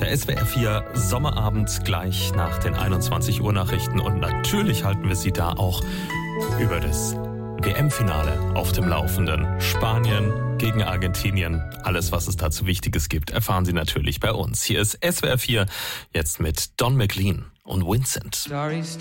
Der SWR 4 Sommerabend gleich nach den 21 Uhr Nachrichten und natürlich halten wir Sie da auch über das WM-Finale auf dem Laufenden. Spanien gegen Argentinien. Alles, was es dazu Wichtiges gibt, erfahren Sie natürlich bei uns. Hier ist SWR 4 jetzt mit Don McLean und Vincent.